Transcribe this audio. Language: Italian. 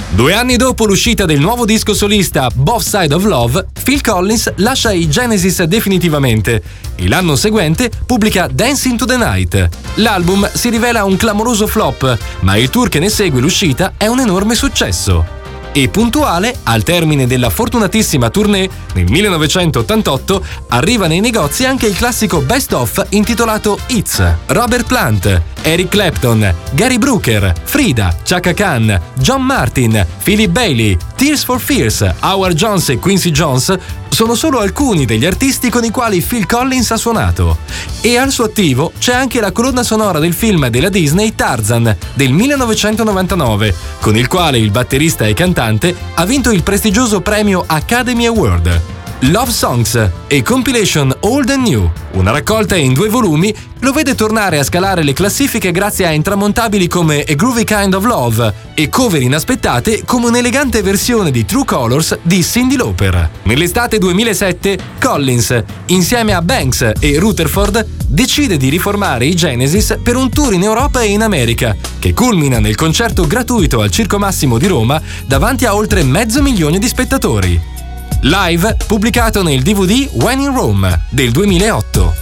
2 anni dopo l'uscita del nuovo disco solista Both Side of Love, Phil Collins lascia i Genesis definitivamente e l'anno seguente pubblica Dance into the Night. L'album si rivela un clamoroso flop, ma il tour che ne segue l'uscita è un enorme successo. E puntuale, al termine della fortunatissima tournée, nel 1988 arriva nei negozi anche il classico Best Of intitolato Hits. Robert Plant, Eric Clapton, Gary Brooker, Frida, Chaka Khan, John Martin, Philip Bailey, Tears for Fears, Howard Jones e Quincy Jones sono solo alcuni degli artisti con i quali Phil Collins ha suonato. E al suo attivo c'è anche la colonna sonora del film della Disney Tarzan del 1999, con il quale il batterista e cantante ha vinto il prestigioso premio Academy Award. Love Songs e Compilation Old and New, una raccolta in 2 volumi, lo vede tornare a scalare le classifiche grazie a intramontabili come A Groovy Kind of Love e cover inaspettate come un'elegante versione di True Colors di Cyndi Lauper. Nell'estate 2007, Collins, insieme a Banks e Rutherford, decide di riformare i Genesis per un tour in Europa e in America, che culmina nel concerto gratuito al Circo Massimo di Roma davanti a oltre 500.000 di spettatori. Live pubblicato nel DVD When in Rome del 2008.